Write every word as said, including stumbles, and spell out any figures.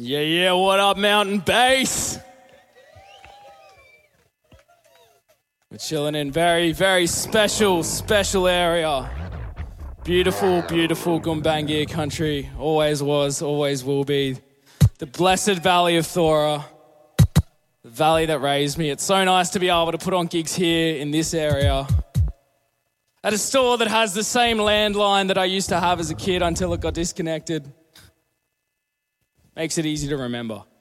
Yeah, yeah, what up, Mountain Base? We're chilling in very, very special, special area. Beautiful, beautiful Gumbaynggirr country. Always was, always will be. The blessed Valley of Thora. The valley that raised me. It's so nice to be able to put on gigs here in this area. At a store that has the same landline that I used to have as a kid until it got disconnected. Makes it easy to remember.